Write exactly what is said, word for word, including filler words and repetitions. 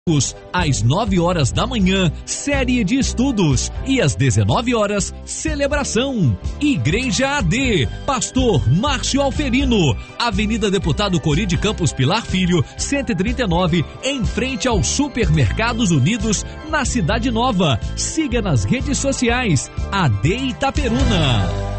Às nove horas da manhã, série de estudos, e às dezenove horas, celebração. Igreja A D, Pastor Márcio Alferino, Avenida Deputado Cori de Campos Pilar Filho, cento e trinta e nove, em frente aos Supermercados Unidos, na Cidade Nova. Siga nas redes sociais, A D Itaperuna.